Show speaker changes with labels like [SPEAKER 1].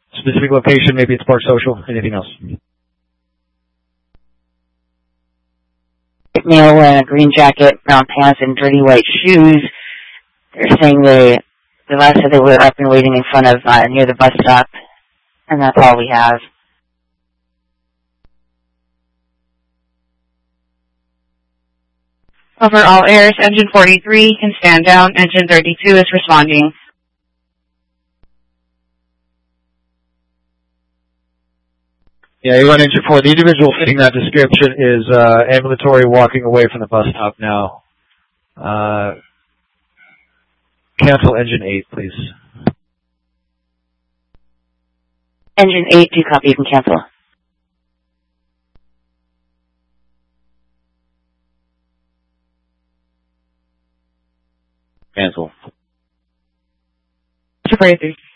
[SPEAKER 1] Specific location, maybe it's Park Social. Anything else?
[SPEAKER 2] Male wearing a green jacket, brown pants, and dirty white shoes. They're saying the last said they were up and waiting in front of near the bus stop, and that's all we have.
[SPEAKER 3] Over all airs, engine 43 can stand down. Engine 32 is responding.
[SPEAKER 1] Yeah, A1 engine 4. The individual fitting that description is ambulatory, walking away from the bus stop now. Cancel engine 8, please.
[SPEAKER 2] Engine 8, do copy, you can cancel.
[SPEAKER 1] Cancel.
[SPEAKER 3] Super 83.